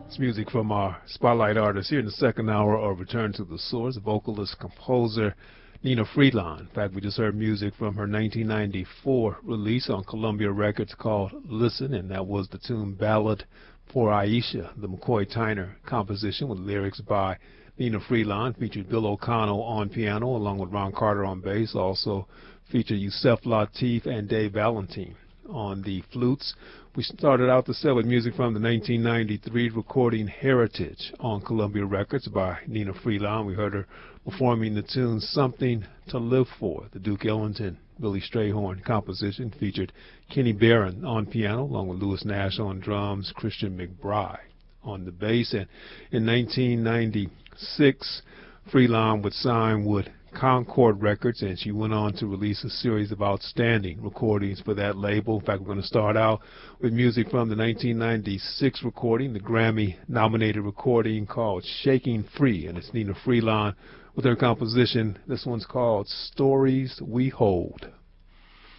It's music from our spotlight artist here in the second hour of Return to the Source, vocalist, composer Nina Freelon. In fact, we just heard music from her 1994 release on Columbia Records called Listen, and that was the tune Ballad for Aisha, the McCoy Tyner composition with lyrics by Nina Freelon. Featured Bill O'Connell on piano along with Ron Carter on bass. Also featured Yusef Lateef and Dave Valentine on the flutes. We started out the set with music from the 1993 recording Heritage on Columbia Records by Nina Freelon. We heard her performing the tune Something to Live For. The Duke Ellington, Billy Strayhorn composition featured Kenny Barron on piano along with Louis Nash on drums, Christian McBride on the bass. And in 1996, Freelon would sign with Concord Records, and she went on to release a series of outstanding recordings for that label. In fact, we're going to start out with music from the 1996 recording, the Grammy-nominated recording called Shaking Free, and it's Nina Freelon with her composition. This one's called Stories We Hold.